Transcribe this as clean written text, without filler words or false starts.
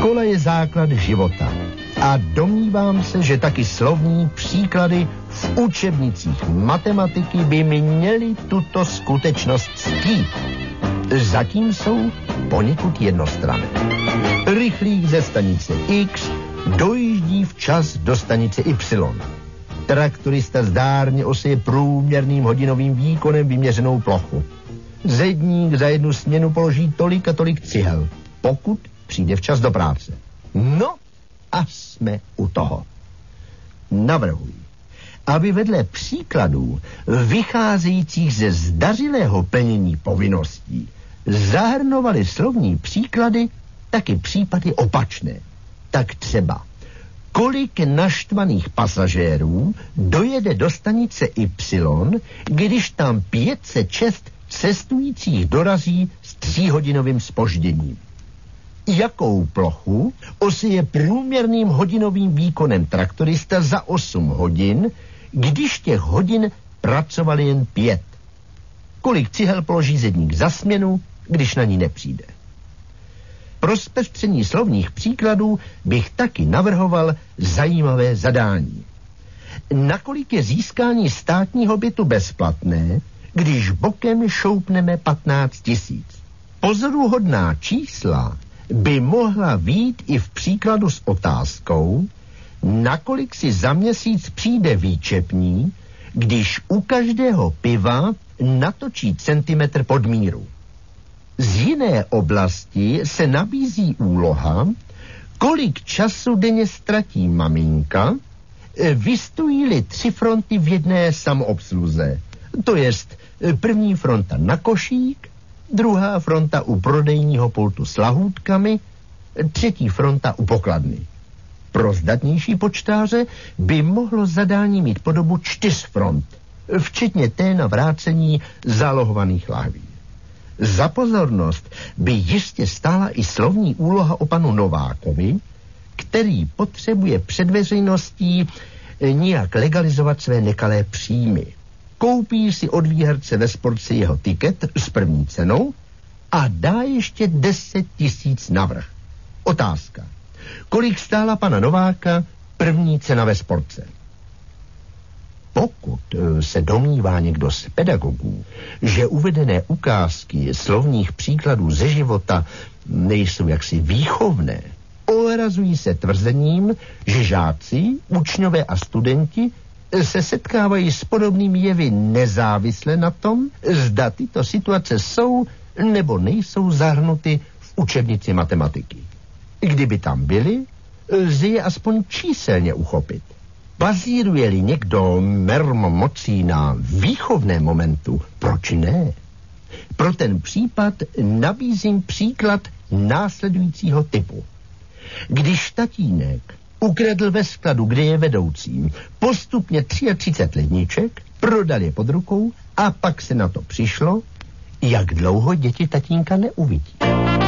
Škola je základ života a domnívám se, že taky slovní příklady v učebnicích matematiky by měly tuto skutečnost ctít. Zatím jsou poněkud jednostranné. Rychlík ze stanice X dojíždí včas do stanice Y. Traktorista zdárně oseje průměrným hodinovým výkonem vyměřenou plochu. Zedník za jednu směnu položí tolik a tolik cihel, pokud přijde včas do práce. No a jsme u toho. Navrhuji, aby vedle příkladů vycházejících ze zdařilého plnění povinností zahrnovaly slovní příklady taky případy opačné. Tak třeba, kolik naštvaných pasažérů dojede do stanice Y, když tam 506 cestujících dorazí s 3hodinovým zpožděním. Jakou plochu osije průměrným hodinovým výkonem traktorista za 8 hodin, když těch hodin pracovali jen 5? Kolik cihel položí zedník za směnu, když na ní nepřijde? Pro zpestření slovních příkladů bych taky navrhoval zajímavé zadání. Nakolik je získání státního bytu bezplatné, když bokem šoupneme 15 000? Pozoruhodná čísla by mohla vyjít i v příkladu s otázkou, nakolik si za měsíc přijde výčepní, když u každého piva natočí centimetr pod míru. Z jiné oblasti se nabízí úloha, kolik času denně ztratí maminka, vystojí-li 3 fronty v jedné samoobsluze. To jest první fronta na košík, druhá fronta u prodejního pultu s lahůdkami, třetí fronta u pokladny. Pro zdatnější počtáře by mohlo zadání mít podobu 4 front, včetně té na vrácení zálohovaných lahví. Za pozornost by jistě stála i slovní úloha o panu Novákovi, který potřebuje před veřejností nijak legalizovat své nekalé příjmy. Koupí si od výherce ve Sportci jeho tiket s první cenou a dá ještě 10 000 navrch. Otázka. Kolik stála pana Nováka první cena ve Sportce? Pokud se domnívá někdo z pedagogů, že uvedené ukázky slovních příkladů ze života nejsou jaksi výchovné, ohrazují se tvrzením, že žáci, učňové a studenti se setkávají s podobnými jevy nezávisle na tom, zda tyto situace jsou nebo nejsou zahrnuty v učebnici matematiky. Kdyby tam byly, lze je aspoň číselně uchopit. Bazíruje-li někdo mermomocí na výchovné momentu, proč ne? Pro ten případ nabízím příklad následujícího typu. Když tatínek ukradl ve skladu, kde je vedoucím, postupně 33 ledniček, prodal je pod rukou a pak se na to přišlo, jak dlouho děti tatínka neuvidí.